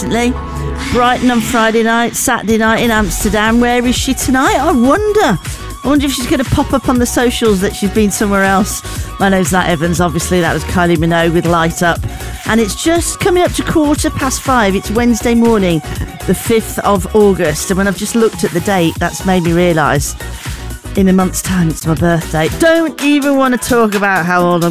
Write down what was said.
recently. Brighton on Friday night, Saturday night in Amsterdam. Where is she tonight? I wonder if she's going to pop up on the socials that she's been somewhere else. My name's Nat Evans, obviously. That was Kylie Minogue with Light Up. And it's just coming up to 5:15. It's Wednesday morning, the 5th of August. And when I've just looked at the date, that's made me realise in a month's time it's my birthday. Don't even want to talk about how old I'm